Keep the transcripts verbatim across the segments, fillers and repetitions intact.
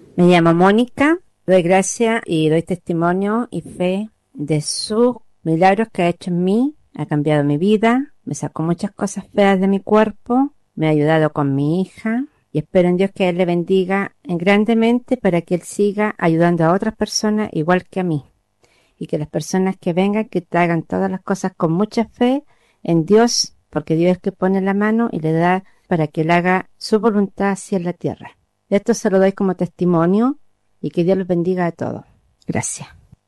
Me llamo Mónica, doy gracias y doy testimonio y fe de sus milagros que ha hecho en mí, ha cambiado mi vida, me sacó muchas cosas feas de mi cuerpo, me ha ayudado con mi hija y espero en Dios que Él le bendiga grandemente para que Él siga ayudando a otras personas igual que a mí. Y que las personas que vengan, que traigan todas las cosas con mucha fe en Dios, porque Dios es el que pone la mano y le da para que Él haga su voluntad así en la tierra. Esto se lo doy como testimonio y que Dios los bendiga a todos. Gracias.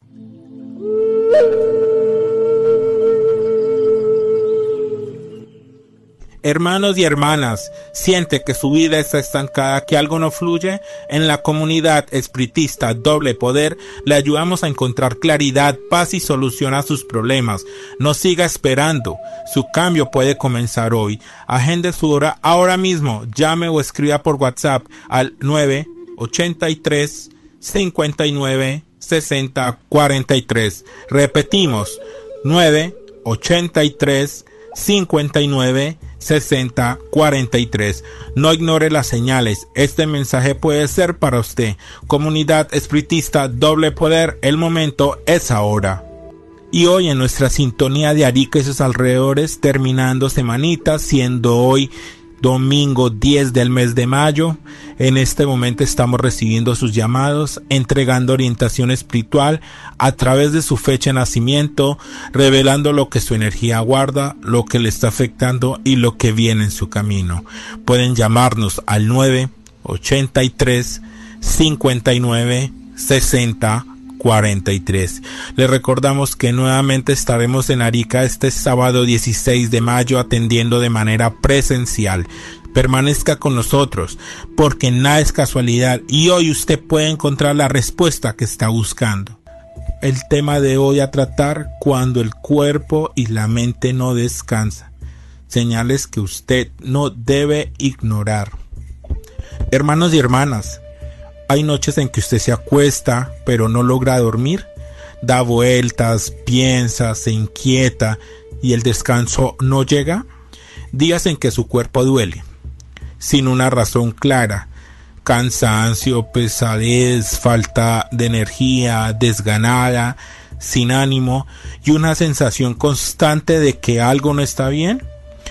Hermanos y hermanas, ¿siente que su vida está estancada, que algo no fluye? En la comunidad espiritista Doble Poder le ayudamos a encontrar claridad, paz y solución a sus problemas. No siga esperando, su cambio puede comenzar hoy. Agende su hora ahora mismo, llame o escriba por WhatsApp al nueve ochenta y tres, cincuenta y nueve, sesenta, cuarenta y tres. Repetimos, nueve ochenta y tres, cincuenta y nueve, sesenta, cuarenta y tres. No ignore las señales. Este mensaje puede ser para usted. Comunidad espiritista Doble Poder, el momento es ahora. Y hoy en nuestra sintonía de Arica y sus alrededores, terminando semanita, siendo hoy domingo diez del mes de mayo, en este momento estamos recibiendo sus llamados, entregando orientación espiritual a través de su fecha de nacimiento, revelando lo que su energía guarda, lo que le está afectando y lo que viene en su camino. Pueden llamarnos al nueve ochenta y tres, cincuenta y nueve, sesenta, cuarenta y tres. Les recordamos que nuevamente estaremos en Arica este sábado dieciséis de mayo atendiendo de manera presencial. Permanezca con nosotros porque nada es casualidad y hoy usted puede encontrar la respuesta que está buscando. El tema de hoy a tratar: cuando el cuerpo y la mente no descansan. Señales que usted no debe ignorar. Hermanos y hermanas, hay noches en que usted se acuesta pero no logra dormir, da vueltas, piensa, se inquieta y el descanso no llega. Días en que su cuerpo duele, sin una razón clara, cansancio, pesadez, falta de energía, desganada, sin ánimo y una sensación constante de que algo no está bien.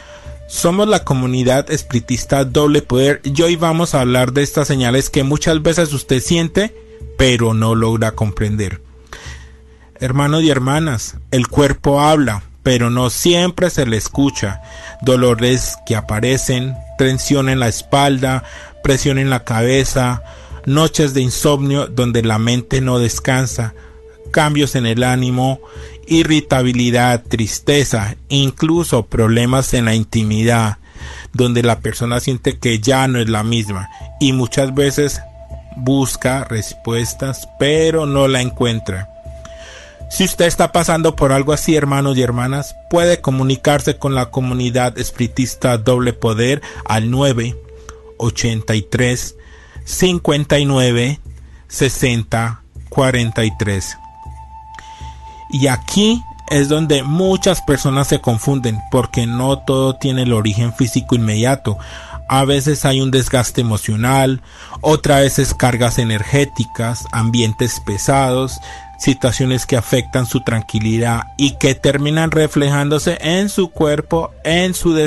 Somos la comunidad espiritista Doble Poder y hoy vamos a hablar de estas señales que muchas veces usted siente pero no logra comprender. Hermanos y hermanas, el cuerpo habla pero no siempre se le escucha. Dolores que aparecen, tensión en la espalda, presión en la cabeza, noches de insomnio donde la mente no descansa, cambios en el ánimo, irritabilidad, tristeza, incluso problemas en la intimidad, donde la persona siente que ya no es la misma y muchas veces busca respuestas pero no la encuentra. Si usted está pasando por algo así, hermanos y hermanas, puede comunicarse con la comunidad espiritista Doble Poder al nueve ochenta y tres, cincuenta y nueve, sesenta, cuarenta y tres. Y aquí es donde muchas personas se confunden porque no todo tiene el origen físico inmediato. A veces hay un desgaste emocional, otras veces cargas energéticas, ambientes pesados, situaciones que afectan su tranquilidad y que terminan reflejándose en su cuerpo, en su